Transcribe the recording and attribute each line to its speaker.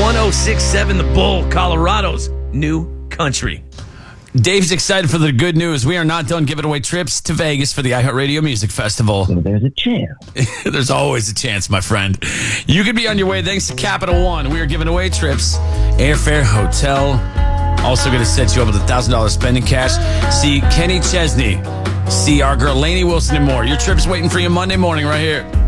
Speaker 1: 1067 The Bull, Colorado's new country.
Speaker 2: Dave's excited for the good news. We are not done giving away trips to Vegas for the iHeartRadio Music Festival.
Speaker 3: So there's a chance.
Speaker 2: There's always a chance, my friend. You could be on your way thanks to Capital One. We are giving away trips, airfare, hotel. Also going to set you up with $1,000 spending cash. See Kenny Chesney. See our girl Lainey Wilson and more. Your trip's waiting for you Monday morning right here.